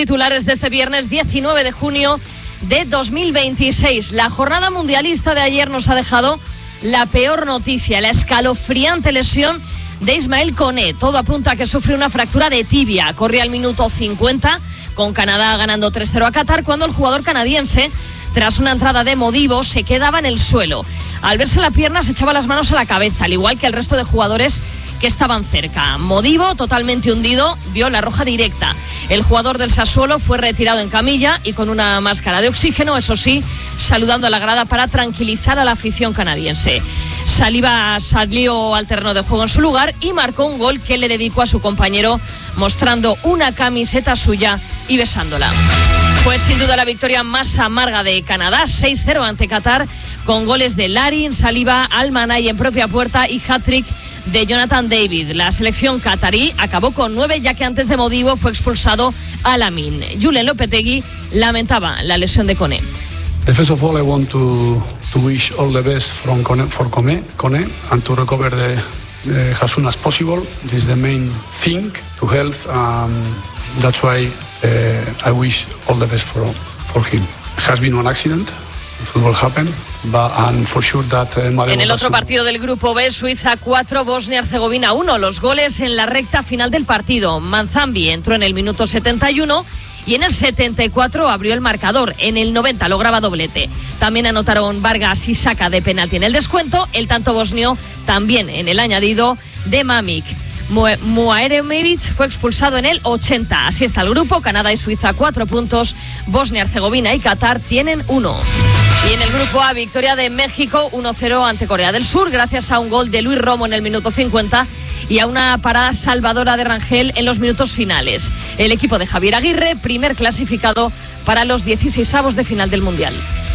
Titulares de este viernes 19 de junio de 2026. La jornada mundialista de ayer nos ha dejado la peor noticia, la escalofriante lesión de Ismael Koné. Todo apunta a que sufre una fractura de tibia. Corría al minuto 50 con Canadá ganando 3-0 a Qatar cuando el jugador canadiense, tras una entrada de Modibo, se quedaba en el suelo. Al verse la pierna se echaba las manos a la cabeza, al igual que el resto de jugadores que estaban cerca. Modibo, totalmente hundido, vio la roja directa. El jugador del Sassuolo fue retirado en camilla y con una máscara de oxígeno, eso sí, saludando a la grada para tranquilizar a la afición canadiense. Saliba salió al terreno de juego en su lugar y marcó un gol que le dedicó a su compañero, mostrando una camiseta suya y besándola. Fue sin duda la victoria más amarga de Canadá, 6-0 ante Qatar, con goles de Larin, Saliba, Almanay en propia puerta y hat-trick de Jonathan David. La selección catarí acabó con 9, ya que antes de Modibo fue expulsado Alamin. Julen Lopetegui lamentaba la lesión de Koné. First of all, I want to wish all the best for Koné and to recover as soon as possible. This is the main thing to health. That's why I wish all the best for him. It has been an accident. Football happened, and for sure that en el otro partido del grupo B, Suiza 4, Bosnia-Herzegovina 1. Los goles en la recta final del partido. Manzambi entró en el minuto 71 y en el 74 abrió el marcador. En el 90 lograba doblete. También anotaron Vargas y Saka de penalti en el descuento. El tanto bosnio también en el añadido de Mamic. Muaremevic fue expulsado en el 80. Así está el grupo. Canadá y Suiza 4 puntos. Bosnia-Herzegovina y Qatar tienen 1. Y en el grupo A, victoria de México 1-0 ante Corea del Sur, gracias a un gol de Luis Romo en el minuto 50 y a una parada salvadora de Rangel en los minutos finales. El equipo de Javier Aguirre, primer clasificado para los 16avos de final del Mundial.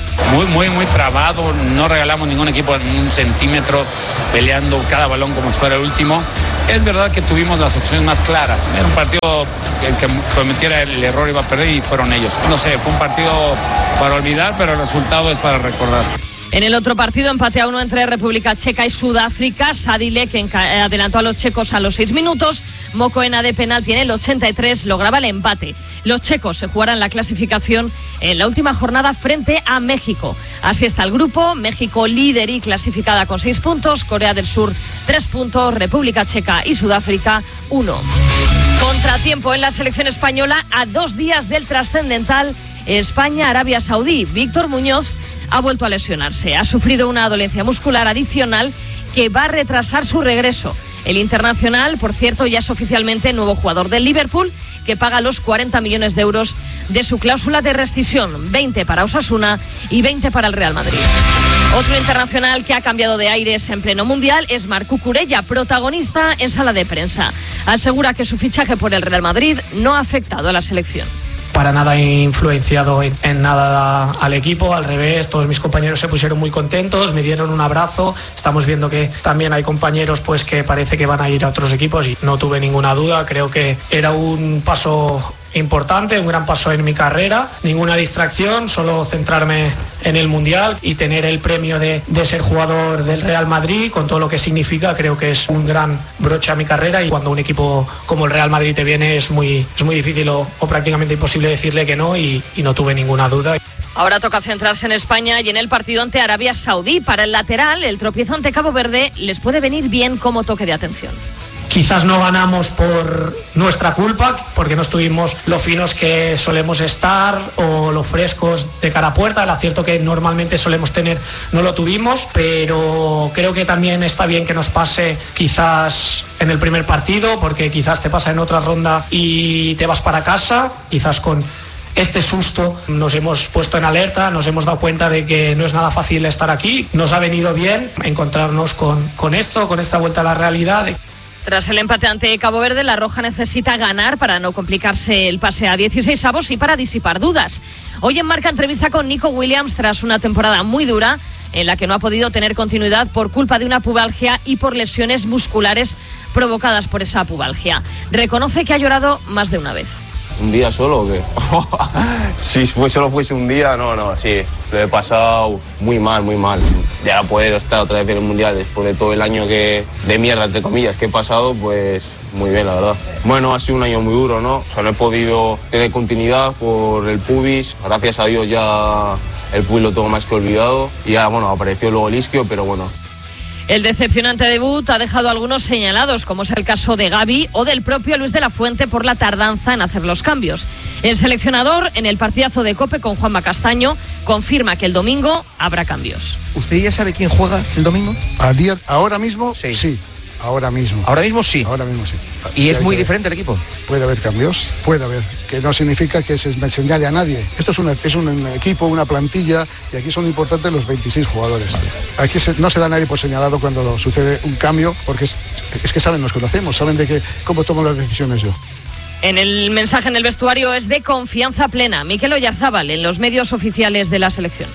Muy trabado, no regalamos ningún equipo en un centímetro, peleando cada balón como si fuera el último. Es verdad que tuvimos las opciones más claras. Era un partido que el que cometiera el error iba a perder y fueron ellos. No sé, fue un partido para olvidar, pero el resultado es para recordar. En el otro partido, empate a 1 entre República Checa y Sudáfrica. Sadile, que adelantó a los checos a los 6 minutos. Mokoena de penalti en el 83 lograba el empate. Los checos se jugarán la clasificación en la última jornada frente a México. Así está el grupo. México líder y clasificada con 6 puntos. Corea del Sur 3 puntos. República Checa y Sudáfrica 1. Contratiempo en la selección española a 2 días del trascendental España-Arabia Saudí. Víctor Muñoz ha vuelto a lesionarse. Ha sufrido una dolencia muscular adicional que va a retrasar su regreso. El internacional, por cierto, ya es oficialmente nuevo jugador del Liverpool, que paga los 40 millones de euros de su cláusula de rescisión, 20 para Osasuna y 20 para el Real Madrid. Otro internacional que ha cambiado de aires en pleno mundial es Marc Cucurella, protagonista en sala de prensa. Asegura que su fichaje por el Real Madrid no ha afectado a la selección. Para nada influenciado en nada al equipo, al revés, todos mis compañeros se pusieron muy contentos, me dieron un abrazo. Estamos viendo que también hay compañeros pues que parece que van a ir a otros equipos y no tuve ninguna duda. Creo que era un paso importante, un gran paso en mi carrera, ninguna distracción, solo centrarme en el Mundial y tener el premio de ser jugador del Real Madrid, con todo lo que significa. Creo que es un gran broche a mi carrera y cuando un equipo como el Real Madrid te viene es muy difícil o prácticamente imposible decirle que no y no tuve ninguna duda. Ahora toca centrarse en España y en el partido ante Arabia Saudí. Para el lateral, el tropiezo ante Cabo Verde les puede venir bien como toque de atención. Quizás no ganamos por nuestra culpa, porque no estuvimos lo finos que solemos estar o lo frescos de cara a puerta. El acierto que normalmente solemos tener no lo tuvimos, pero creo que también está bien que nos pase quizás en el primer partido, porque quizás te pasa en otra ronda y te vas para casa, quizás con este susto nos hemos puesto en alerta, nos hemos dado cuenta de que no es nada fácil estar aquí. Nos ha venido bien encontrarnos con esta vuelta a la realidad. Tras el empate ante Cabo Verde, la Roja necesita ganar para no complicarse el pase a 16avos y para disipar dudas. Hoy en Marca, entrevista con Nico Williams tras una temporada muy dura en la que no ha podido tener continuidad por culpa de una pubalgia y por lesiones musculares provocadas por esa pubalgia. Reconoce que ha llorado más de una vez. ¿Un día solo o qué? Si solo fuese un día, no, sí. Lo he pasado muy mal. Ya poder estar otra vez en el Mundial después de todo el año de mierda, entre comillas, que he pasado, pues muy bien, la verdad. Bueno, ha sido un año muy duro, ¿no? O sea, no he podido tener continuidad por el pubis. Gracias a Dios ya el pubis lo tengo más que olvidado. Y ahora, bueno, apareció luego el isquio, pero bueno. El decepcionante debut ha dejado a algunos señalados, como es el caso de Gavi o del propio Luis de la Fuente por la tardanza en hacer los cambios. El seleccionador, en el partidazo de COPE con Juanma Castaño, confirma que el domingo habrá cambios. ¿Usted ya sabe quién juega el domingo? ¿Ahora mismo? Sí. Ahora mismo sí. ¿Y es muy diferente el equipo? Puede haber cambios, que no significa que se señale a nadie. Esto es un equipo, una plantilla, y aquí son importantes los 26 jugadores. Aquí no se da a nadie por señalado cuando sucede un cambio, porque es que nos conocemos, saben de cómo tomo las decisiones yo. En el mensaje en el vestuario es de confianza plena. Mikel Oyarzábal en los medios oficiales de la selección.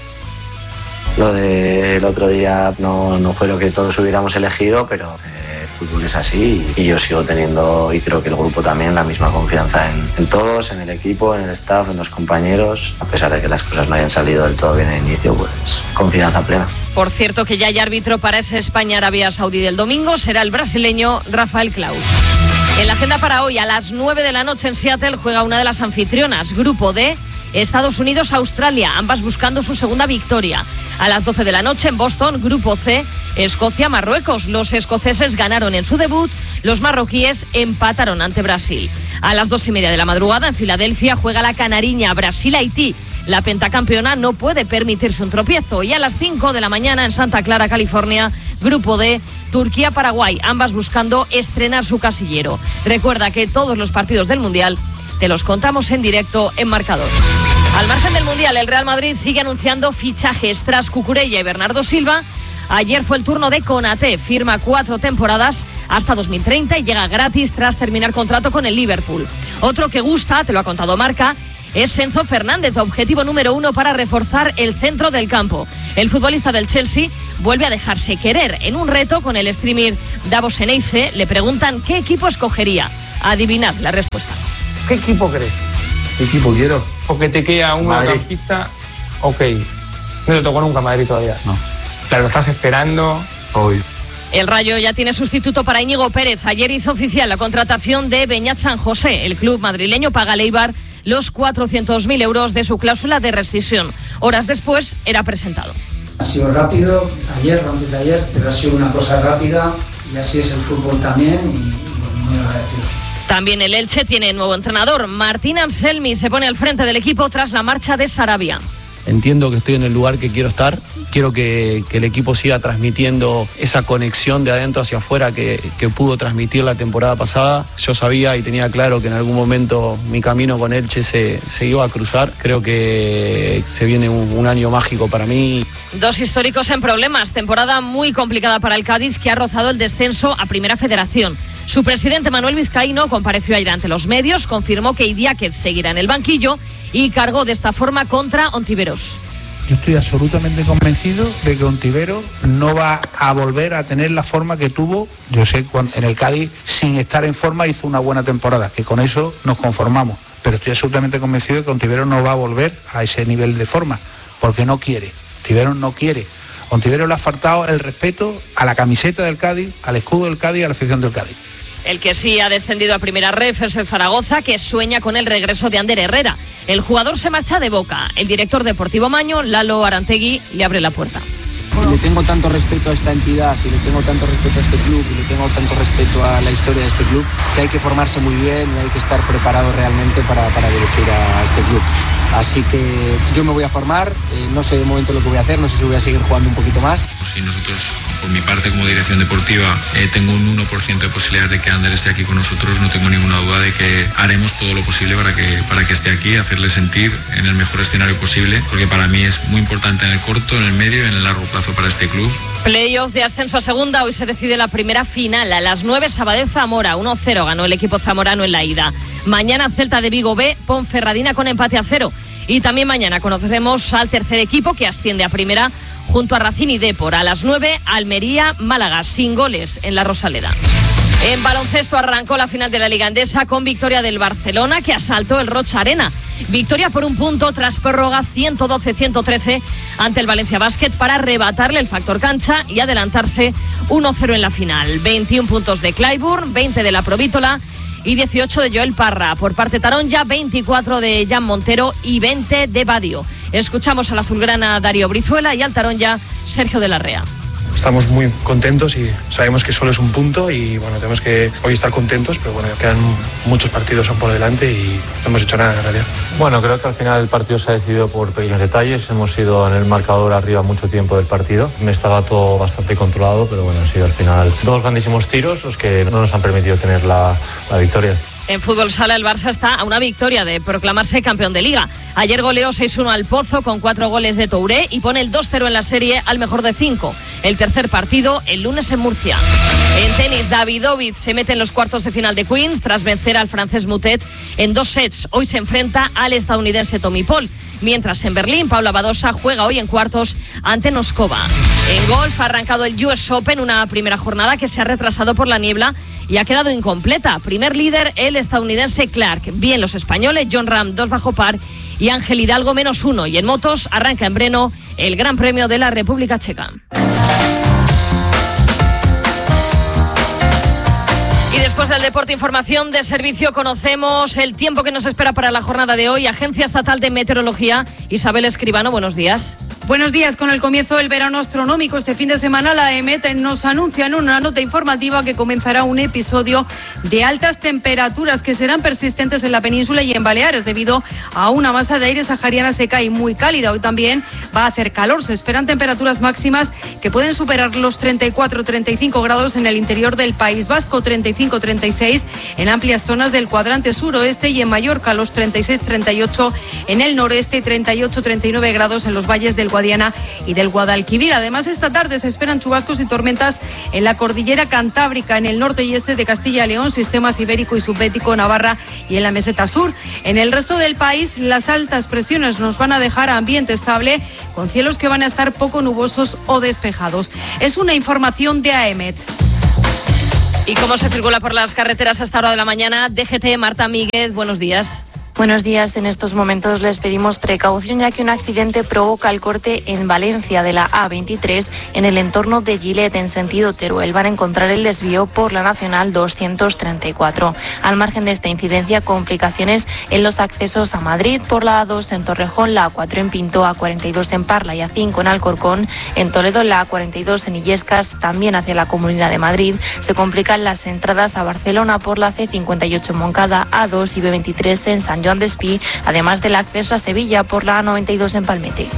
Lo del otro día no fue lo que todos hubiéramos elegido, pero el fútbol es así y yo sigo teniendo, y creo que el grupo también, la misma confianza en todos, en el equipo, en el staff, en los compañeros. A pesar de que las cosas no hayan salido del todo bien al inicio, pues confianza plena. Por cierto, que ya hay árbitro para ese España-Arabia Saudí del domingo, será el brasileño Rafael Claus. En la agenda para hoy, a las 9 de la noche en Seattle, juega una de las anfitrionas, Grupo D, Estados Unidos-Australia, ambas buscando su segunda victoria. A las 12 de la noche en Boston, Grupo C, Escocia-Marruecos. Los escoceses ganaron en su debut, los marroquíes empataron ante Brasil. A las 2:30 de la madrugada en Filadelfia juega la canariña Brasil-Haití. La pentacampeona no puede permitirse un tropiezo. Y a las 5 de la mañana en Santa Clara, California, Grupo D, Turquía-Paraguay, ambas buscando estrenar su casillero. Recuerda que todos los partidos del Mundial te los contamos en directo en Marcador. Al margen del Mundial, el Real Madrid sigue anunciando fichajes tras Cucurella y Bernardo Silva. Ayer fue el turno de Konaté, firma 4 temporadas hasta 2030 y llega gratis tras terminar contrato con el Liverpool. Otro que gusta, te lo ha contado Marca, es Enzo Fernández, objetivo número 1 para reforzar el centro del campo. El futbolista del Chelsea vuelve a dejarse querer. En un reto con el streamer Davos Eneice le preguntan qué equipo escogería. Adivinad la respuesta. ¿Qué equipo crees? ¿Qué equipo quiero? O que te queda un mediocampista, ok. No te tocó nunca Madrid todavía. No. Claro, lo estás esperando. Hoy. El Rayo ya tiene sustituto para Íñigo Pérez. Ayer hizo oficial la contratación de Beñat San José. El club madrileño paga a Eibar los 400.000 euros de su cláusula de rescisión. Horas después era presentado. Ha sido rápido, ayer o antes de ayer, pero ha sido una cosa rápida y así es el fútbol también y muy agradecido. También el Elche tiene nuevo entrenador. Martín Anselmi se pone al frente del equipo tras la marcha de Sarabia. Entiendo que estoy en el lugar que quiero estar. Quiero que el equipo siga transmitiendo esa conexión de adentro hacia afuera que pudo transmitir la temporada pasada. Yo sabía y tenía claro que en algún momento mi camino con Elche se iba a cruzar. Creo que se viene un año mágico para mí. Dos históricos en problemas. Temporada muy complicada para el Cádiz, que ha rozado el descenso a Primera Federación. Su presidente Manuel Vizcaíno compareció ayer ante los medios, confirmó que Idiáquez seguirá en el banquillo y cargó de esta forma contra Ontiveros. Yo estoy absolutamente convencido de que Ontiveros no va a volver a tener la forma que tuvo. Yo sé que en el Cádiz, sin estar en forma, hizo una buena temporada, que con eso nos conformamos. Pero estoy absolutamente convencido de que Ontiveros no va a volver a ese nivel de forma, porque no quiere. Ontiveros no quiere. Ontiveros le ha faltado el respeto a la camiseta del Cádiz, al escudo del Cádiz y a la afición del Cádiz. El que sí ha descendido a Primera Ref es el Zaragoza, que sueña con el regreso de Ander Herrera. El jugador se marcha de Boca. El director deportivo Maño, Lalo Arantegui, le abre la puerta. Le tengo tanto respeto a esta entidad y le tengo tanto respeto a este club y le tengo tanto respeto a la historia de este club, que hay que formarse muy bien y hay que estar preparado realmente para dirigir a este club. Así que yo me voy a formar, no sé de momento lo que voy a hacer, no sé si voy a seguir jugando un poquito más. Si nosotros, por mi parte como dirección deportiva, tengo un 1% de posibilidad de que Ander esté aquí con nosotros, no tengo ninguna duda de que haremos todo lo posible para que esté aquí, hacerle sentir en el mejor escenario posible, porque para mí es muy importante en el corto, en el medio y en el largo plazo para este club. Playoff de ascenso a segunda, hoy se decide la primera final. A las 9, Sabadell-Zamora, 1-0 ganó el equipo zamorano en la ida. Mañana Celta de Vigo B, Ponferradina con empate a 0. Y también mañana conoceremos al tercer equipo que asciende a primera junto a Racing y Depor. A las 9, Almería-Málaga, sin goles en la Rosaleda. En baloncesto arrancó la final de la Liga Endesa con victoria del Barcelona, que asaltó el Rocha Arena. Victoria por un punto tras prórroga 112-113 ante el Valencia Basket para arrebatarle el factor cancha y adelantarse 1-0 en la final. 21 puntos de Clyburn, 20 de la Provítola y 18 de Joel Parra. Por parte Taronja, 24 de Jan Montero y 20 de Badio. Escuchamos al azulgrana Darío Brizuela y al Taronja Sergio de la Rea. Estamos muy contentos y sabemos que solo es un punto y bueno, tenemos que hoy estar contentos, pero bueno, quedan muchos partidos por delante y no hemos hecho nada en realidad. Bueno, creo que al final el partido se ha decidido por pequeños detalles. Hemos ido en el marcador arriba mucho tiempo del partido. Me estaba todo bastante controlado, pero bueno, han sido al final dos grandísimos tiros los que no nos han permitido tener la victoria. En fútbol sala, el Barça está a una victoria de proclamarse campeón de Liga. Ayer goleó 6-1 al Pozo con 4 goles de Touré y pone el 2-0 en la serie al mejor de 5. El tercer partido el lunes en Murcia. En tenis, Davidovich se mete en los cuartos de final de Queens tras vencer al francés Moutet en 2 sets. Hoy se enfrenta al estadounidense Tommy Paul. Mientras en Berlín, Paula Badosa juega hoy en cuartos ante Noskova. En golf ha arrancado el US Open, una primera jornada que se ha retrasado por la niebla y ha quedado incompleta. Primer líder el estadounidense Clark. Bien los españoles, John Ram 2 bajo par y Ángel Hidalgo -1. Y en motos arranca en Brno el Gran Premio de la República Checa. Y después del deporte, información de servicio, conocemos el tiempo que nos espera para la jornada de hoy. Agencia Estatal de Meteorología, Isabel Escribano, buenos días. Buenos días. Con el comienzo del verano astronómico este fin de semana, la EMET nos anuncia en una nota informativa que comenzará un episodio de altas temperaturas que serán persistentes en la península y en Baleares debido a una masa de aire sahariana seca y muy cálida. Hoy también va a hacer calor. Se esperan temperaturas máximas que pueden superar los 34-35 grados en el interior del País Vasco, 35-36 en amplias zonas del cuadrante suroeste y en Mallorca los 36-38 en el noreste y 38-39 grados en los valles del Guadiana y del Guadalquivir. Además, esta tarde se esperan chubascos y tormentas en la cordillera cantábrica, en el norte y este de Castilla y León, sistemas ibérico y subbético, Navarra y en la meseta sur. En el resto del país, las altas presiones nos van a dejar ambiente estable, con cielos que van a estar poco nubosos o despejados. Es una información de AEMET. ¿Y cómo se circula por las carreteras a esta hora de la mañana? DGT, Marta Míguez, buenos días. Buenos días. En estos momentos les pedimos precaución ya que un accidente provoca el corte en Valencia de la A23 en el entorno de Gilet en sentido Teruel. Van a encontrar el desvío por la Nacional 234. Al margen de esta incidencia, complicaciones en los accesos a Madrid por la A2 en Torrejón, la A4 en Pinto, A42 en Parla y A5 en Alcorcón. En Toledo, la A42 en Illescas, también hacia la Comunidad de Madrid. Se complican las entradas a Barcelona por la C58 en Moncada, A2 y B23 en San Joan d'Espí, además del acceso a Sevilla por la A92 en Palmete.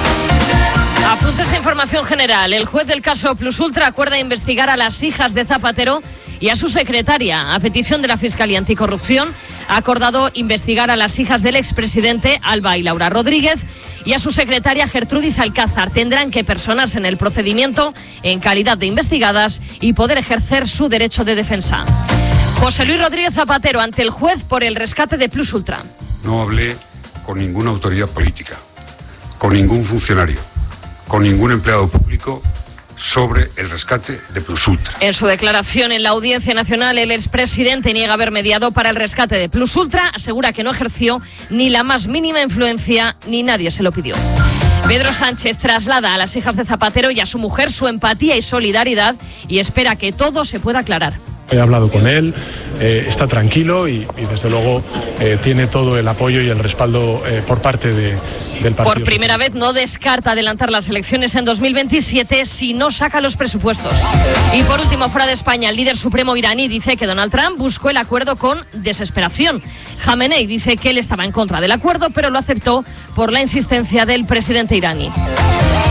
Apuntes de información general. El juez del caso Plus Ultra acuerda investigar a las hijas de Zapatero y a su secretaria. A petición de la Fiscalía Anticorrupción, ha acordado investigar a las hijas del expresidente Alba y Laura Rodríguez y a su secretaria Gertrudis Alcázar. Tendrán que personarse en el procedimiento en calidad de investigadas y poder ejercer su derecho de defensa. José Luis Rodríguez Zapatero ante el juez por el rescate de Plus Ultra. No hablé con ninguna autoridad política, con ningún funcionario, con ningún empleado público sobre el rescate de Plus Ultra. En su declaración en la Audiencia Nacional, el expresidente niega haber mediado para el rescate de Plus Ultra, asegura que no ejerció ni la más mínima influencia ni nadie se lo pidió. Pedro Sánchez traslada a las hijas de Zapatero y a su mujer su empatía y solidaridad y espera que todo se pueda aclarar. He hablado con él, está tranquilo y desde luego tiene todo el apoyo y el respaldo por parte del partido. Por primera vez no descarta adelantar las elecciones en 2027 si no saca los presupuestos. Y por último, fuera de España, el líder supremo iraní dice que Donald Trump buscó el acuerdo con desesperación. Jamenei dice que él estaba en contra del acuerdo, pero lo aceptó por la insistencia del presidente iraní.